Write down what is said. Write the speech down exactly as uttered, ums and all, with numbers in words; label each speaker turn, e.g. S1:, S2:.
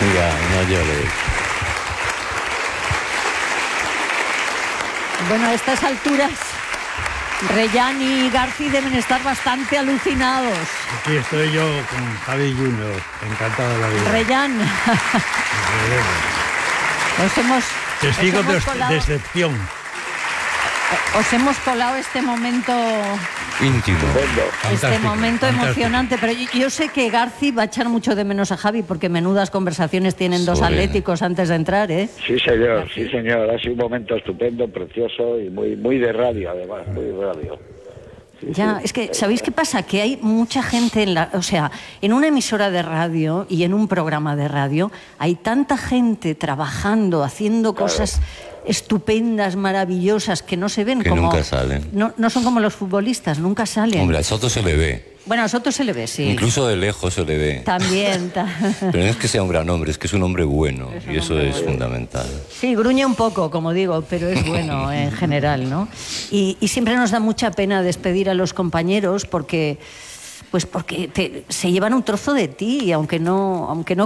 S1: Mira, no llores.
S2: Bueno, a estas alturas, Reyán y Garci deben estar bastante alucinados.
S3: Aquí estoy yo con Javi Junior, encantado de la vida.
S2: Reyán, os hemos...
S3: Testigo
S2: os hemos
S3: de,
S2: colado,
S3: de excepción.
S2: os hemos colado este momento...
S1: Íntimo.
S2: Este
S3: Fantástico,
S2: momento
S3: fantástico.
S2: emocionante, pero yo, yo sé que Garci va a echar mucho de menos a Javi porque menudas conversaciones tienen dos
S1: Sobre-
S2: atléticos antes de entrar, ¿eh?
S4: Sí, señor, sí, señor. Ha sido un momento estupendo, precioso y muy, muy de radio, además, muy de radio. Sí,
S2: Ya,
S4: sí.
S2: es que, ¿sabéis qué pasa? Que hay mucha gente en la... O sea, en una emisora de radio y en un programa de radio hay tanta gente trabajando, haciendo
S4: Claro.
S2: cosas estupendas, maravillosas, que no se ven
S1: Que
S2: como...
S1: nunca salen.
S2: No, no son como los futbolistas, nunca salen.
S1: Hombre, a Soto se le ve.
S2: Bueno, a Soto se le ve, sí.
S1: Incluso de lejos se le ve.
S2: También. ta-
S1: Pero no es que sea un gran hombre, es que es un hombre bueno. Y eso es fundamental.
S2: Sí, gruñe un poco, como digo, pero es bueno en general, ¿no? Y, y siempre nos da mucha pena despedir a los compañeros porque, pues porque te- se llevan un trozo de ti, aunque no, aunque no